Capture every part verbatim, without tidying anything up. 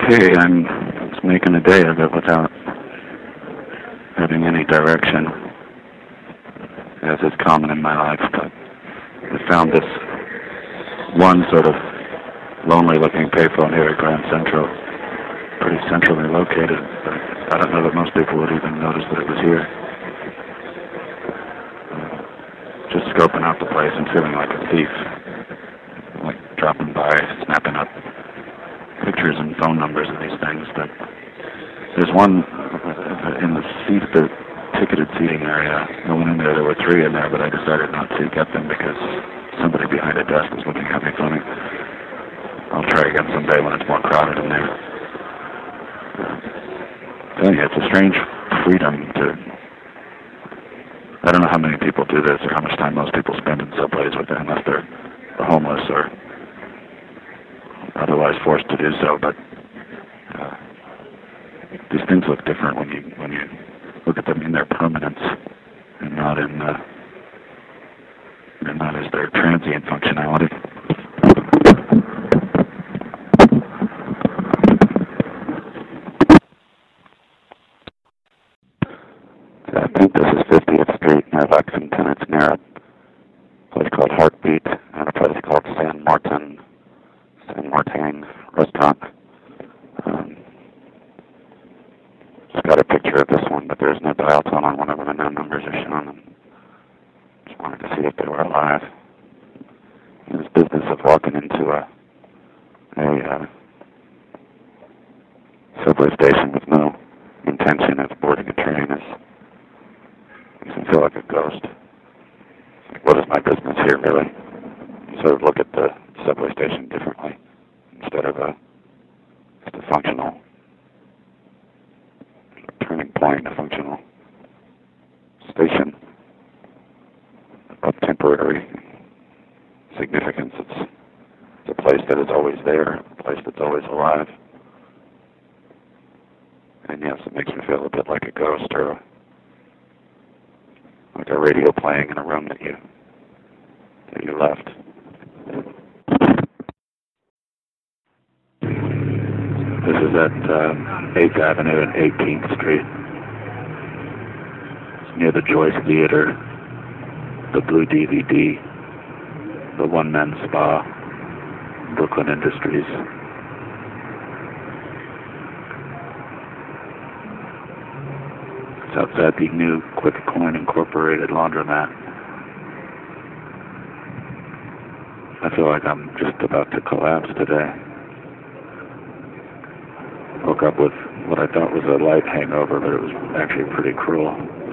okay. I'm just making a day of it without having any direction, as is common in my life. But I found this one sort of lonely-looking payphone here at Grand Central, pretty centrally located, but I don't know that most people would even notice that it was here. Uh, just scoping out the place and feeling like a thief, like dropping by, snapping up pictures and phone numbers of these things. But there's one in the seat, the ticketed seating area. I went in there, there were three in there, but I decided not to get them because somebody behind a desk was looking at me funny. I'll try again someday when it's more crowded in there. Uh, yeah, it's a strange freedom to... I don't know how many people do this or how much time most people spend in subways with it, unless they're homeless or otherwise forced to do so, but uh, these things look different when you when you look at them in their permanence and not in uh, and not as their transient functionality. So I think this is fiftieth Street near Lexington. It's near a place called Heartbeat and a place called San Martin. San Martin restaurant. Um, just got a picture of this one, but there's no dial tone on one of them and no numbers are shown. And just wanted to see if they were alive. In this business of walking into a, a uh, subway station with no intention of boarding a train is makes me feel like a ghost. Like, what is my business here, really? Sort of look at the subway station differently instead of a just a functional turning point, a functional station of temporary significance. It's, it's a place that is always there, a place that's always alive. And yes, it makes me feel a bit like a ghost or a, like a radio playing in a room that you that you left. This is at uh, eighth Avenue and eighteenth Street. It's near the Joyce Theater, the Blue D V D, the One Man Spa, Brooklyn Industries. It's outside the new Quick Coin Incorporated laundromat. I feel like I'm just about to collapse today. Woke up with what I thought was a light hangover, but it was actually pretty cruel.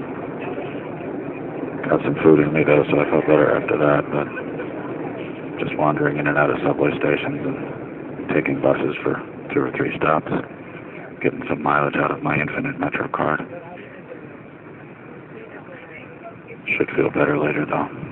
Got some food in me though, so I felt better after that, but just wandering in and out of subway stations and taking buses for two or three stops, getting some mileage out of my Infinite Metro card. Should feel better later though.